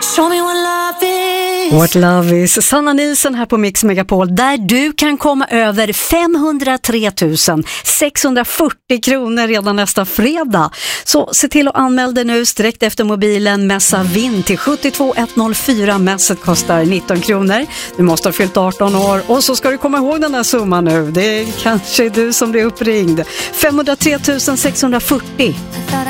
Show me what love is. What love is. Sanna Nilsson här på Mix Megapol, där du kan komma över 503 640 kronor redan nästa fredag. Så se till att anmäla dig nu direkt efter mobilen. Messa vinn till 72104. Mässet kostar 19 kronor. Du måste ha fyllt 18 år och så ska du komma ihåg den här summan nu. Det är kanske du som blir uppringd. 503 640.